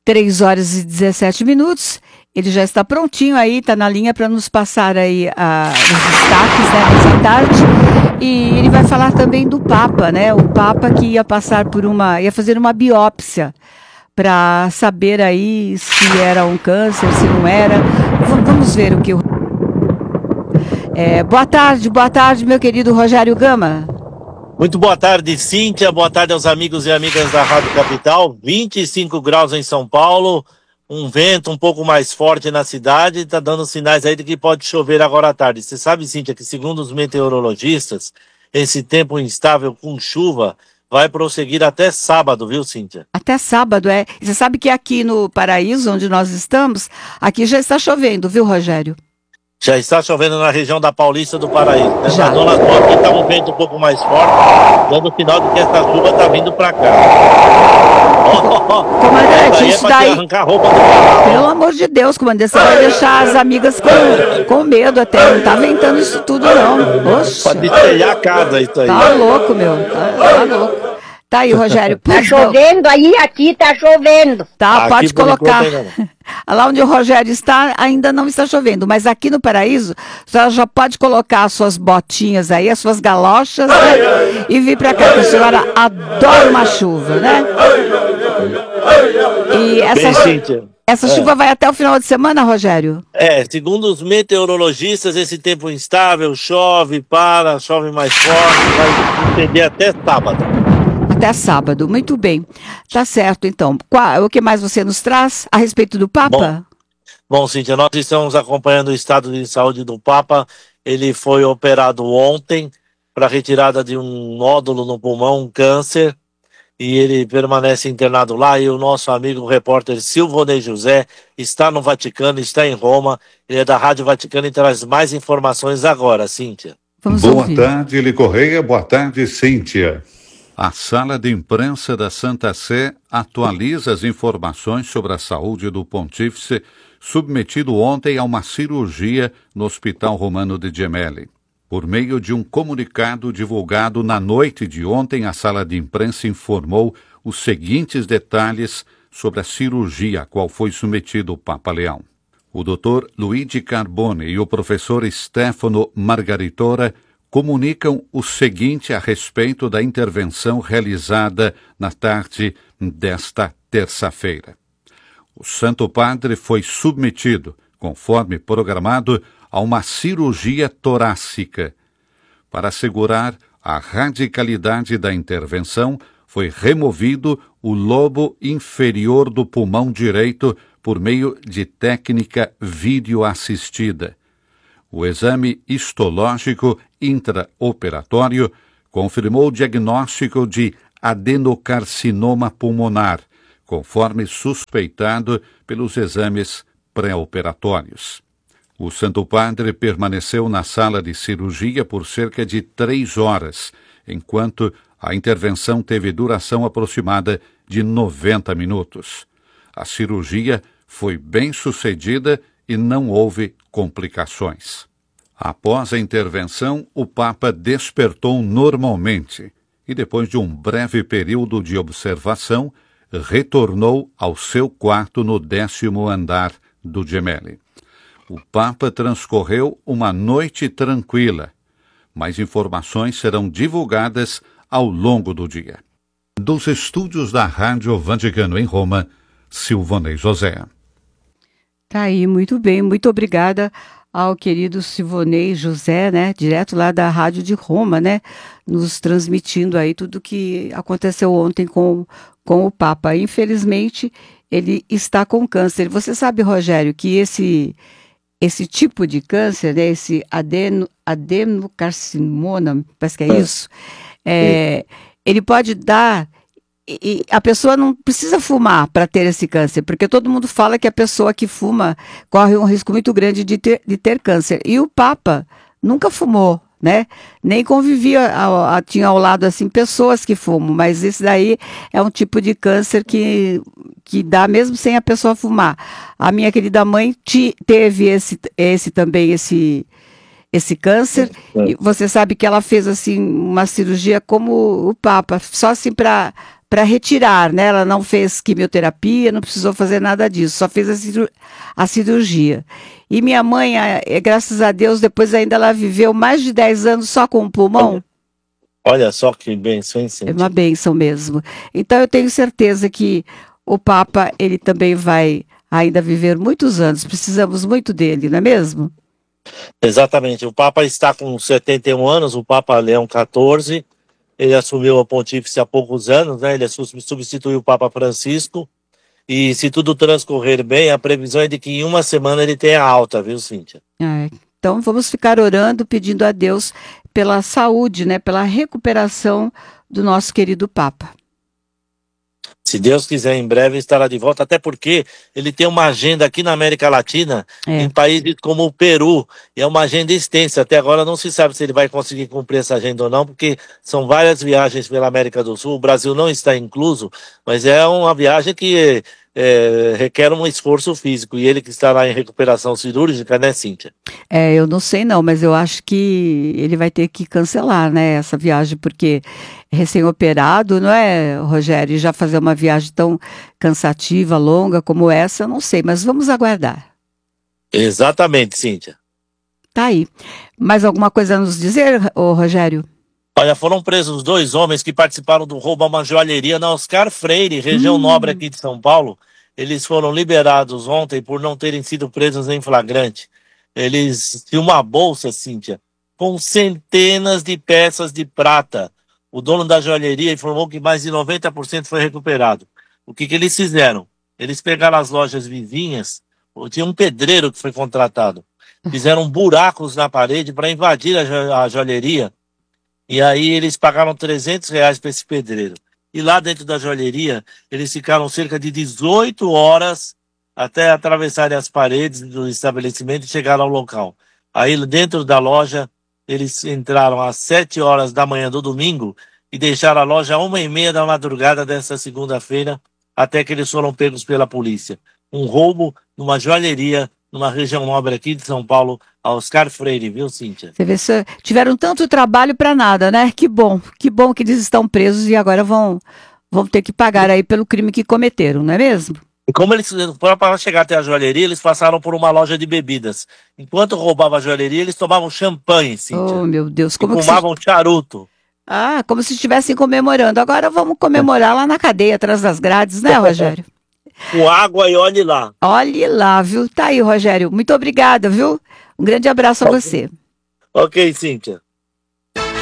3h17. Ele já está prontinho aí, está na linha para nos passar aí os destaques, né, dessa tarde. E ele vai falar também do Papa, né? O Papa que ia fazer uma biópsia para saber aí se era um câncer, se não era. Vamos ver o que o... boa tarde, meu querido Rogério Gama. Muito boa tarde, Cíntia. Boa tarde aos amigos e amigas da Rádio Capital. 25 graus em São Paulo, um vento um pouco mais forte na cidade, está dando sinais aí de que pode chover agora à tarde. Você sabe, Cíntia, que segundo os meteorologistas, esse tempo instável com chuva vai prosseguir até sábado, viu, Cíntia? Até sábado, é. E você sabe que aqui no Paraíso, onde nós estamos, aqui já está chovendo, viu, Rogério? Já está chovendo na região da Paulista do Paraíso. Já. Na Zona Norte está um vento um pouco mais forte, dando sinal de que essa chuva está vindo para cá. Comandante, isso daí... arrancar a roupa do canal. Pelo amor de Deus, comandante, você vai deixar as amigas com medo até. Não tá ventando isso tudo, não. Oxe. Pode destelhar a casa isso aí. Tá louco, meu. Tá louco. Tá aí, Rogério. Tá chovendo aí, aqui tá chovendo. Tá, aqui pode colocar. Enquanto, lá onde o Rogério está, ainda não está chovendo. Mas aqui no Paraíso, a senhora já pode colocar as suas botinhas aí, as suas galochas, né? E vir pra cá, porque a senhora adora uma chuva, né? E essa chuva vai até o final de semana, Rogério? Segundo os meteorologistas, esse tempo instável, chove mais forte, vai estender até sábado. Até sábado, muito bem. Tá certo, então. O que mais você nos traz a respeito do Papa? Bom, Cíntia, nós estamos acompanhando o estado de saúde do Papa. Ele foi operado ontem para retirada de um nódulo no pulmão, um câncer, e ele permanece internado lá. E o nosso amigo repórter Silvonei José está no Vaticano, está em Roma. Ele é da Rádio Vaticano e traz mais informações agora, Cíntia. Vamos Boa ouvir. tarde, Eli Correia. Boa tarde, Cíntia. A Sala de Imprensa da Santa Sé atualiza as informações sobre a saúde do pontífice, submetido ontem a uma cirurgia no Hospital Romano de Gemelli. Por meio de um comunicado divulgado na noite de ontem, a Sala de Imprensa informou os seguintes detalhes sobre a cirurgia a qual foi submetido o Papa Leão. O Dr. Luigi Carbone e o professor Stefano Margaritora comunicam o seguinte a respeito da intervenção realizada na tarde desta terça-feira. O Santo Padre foi submetido, conforme programado, a uma cirurgia torácica. Para assegurar a radicalidade da intervenção, foi removido o lobo inferior do pulmão direito por meio de técnica videoassistida. O exame histológico intraoperatório confirmou o diagnóstico de adenocarcinoma pulmonar, conforme suspeitado pelos exames pré-operatórios. O Santo Padre permaneceu na sala de cirurgia por cerca de 3 horas, enquanto a intervenção teve duração aproximada de 90 minutos. A cirurgia foi bem sucedida e não houve complicações. Após a intervenção, o Papa despertou normalmente e, depois de um breve período de observação, retornou ao seu quarto no 10º andar do Gemelli. O Papa transcorreu uma noite tranquila. Mais informações serão divulgadas ao longo do dia. Dos estúdios da Rádio Vaticano em Roma, Silvonei José. Tá aí, muito bem, muito obrigada ao querido Silvonei José, né, direto lá da Rádio de Roma, né, nos transmitindo aí tudo que aconteceu ontem com o Papa. Infelizmente, ele está com câncer. Você sabe, Rogério, que esse tipo de câncer, né, esse adenocarcinoma, parece que é isso, ele pode dar... E a pessoa não precisa fumar para ter esse câncer, porque todo mundo fala que a pessoa que fuma corre um risco muito grande de ter câncer. E o Papa nunca fumou, né? Nem convivia, tinha ao lado assim pessoas que fumam, mas esse daí é um tipo de câncer que dá mesmo sem a pessoa fumar. A minha querida mãe teve esse câncer, e você sabe que ela fez assim uma cirurgia como o Papa, só assim para para retirar, né? Ela não fez quimioterapia, não precisou fazer nada disso, só fez a cirurgia. E minha mãe, graças a Deus, depois ainda ela viveu mais de 10 anos só com o pulmão. Olha só que bênção, hein, É Cíntia? uma bênção mesmo. Então eu tenho certeza que o Papa, ele também vai ainda viver muitos anos. Precisamos muito dele, não é mesmo? Exatamente. O Papa está com 71 anos, o Papa Leão XIV. Ele assumiu a pontífice há poucos anos, né? Ele substituiu o Papa Francisco. E se tudo transcorrer bem, a previsão é de que em uma semana ele tenha alta, viu, Cíntia? Então vamos ficar orando, pedindo a Deus pela saúde, né? Pela recuperação do nosso querido Papa. Se Deus quiser, em breve estará de volta, até porque ele tem uma agenda aqui na América Latina, em países como o Peru, e é uma agenda extensa. Até agora não se sabe se ele vai conseguir cumprir essa agenda ou não, porque são várias viagens pela América do Sul, o Brasil não está incluso, mas é uma viagem que requer um esforço físico, e ele que está lá em recuperação cirúrgica, né, Cíntia? Eu não sei não, mas eu acho que ele vai ter que cancelar, né, essa viagem, porque recém-operado, não é, Rogério? E já fazer uma viagem tão cansativa, longa como essa, eu não sei, mas vamos aguardar. Exatamente, Cíntia. Tá aí. Mais alguma coisa a nos dizer, ô Rogério? Olha, foram presos 2 homens que participaram do roubo a uma joalheria na Oscar Freire, região nobre aqui de São Paulo. Eles foram liberados ontem por não terem sido presos em flagrante. Eles tinham uma bolsa, Cíntia, com centenas de peças de prata. O dono da joalheria informou que mais de 90% foi recuperado. O que eles fizeram? Eles pegaram as lojas vizinhas, tinha um pedreiro que foi contratado. Fizeram buracos na parede para invadir a joalheria. E aí eles pagaram R$300 para esse pedreiro. E lá dentro da joalheria, eles ficaram cerca de 18 horas até atravessarem as paredes do estabelecimento e chegaram ao local. Aí dentro da loja, eles entraram às 7 horas da manhã do domingo e deixaram a loja às 1h30 da madrugada dessa segunda-feira, até que eles foram pegos pela polícia. Um roubo numa joalheria, numa região nobre aqui de São Paulo, a Oscar Freire, viu, Cíntia? Você vê se tiveram tanto trabalho para nada, né? Que bom que eles estão presos e agora vão ter que pagar aí pelo crime que cometeram, não é mesmo? E como eles, para chegar até a joalheria, eles passaram por uma loja de bebidas. Enquanto roubavam a joalheria, eles tomavam champanhe, Cíntia. Oh, meu Deus, e fumavam charuto. Como se estivessem comemorando. Agora vamos comemorar lá na cadeia, atrás das grades, né, Rogério? Com água e olhe lá. Olhe lá, viu? Tá aí, Rogério. Muito obrigada, viu? Um grande abraço a você. Ok, Cíntia.